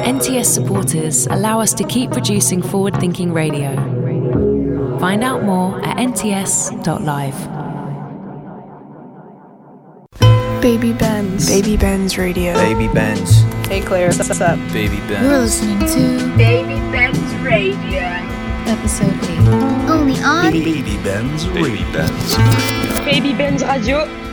NTS supporters allow us to keep producing forward-thinking radio. Find out more at nts.live. Baby Benz. Baby Benz Radio. Baby Benz. Hey Claire, what's up? Baby Benz. You're listening to Baby Benz Radio. Episode 8. Only on Baby Benz Radio. Baby Benz Radio.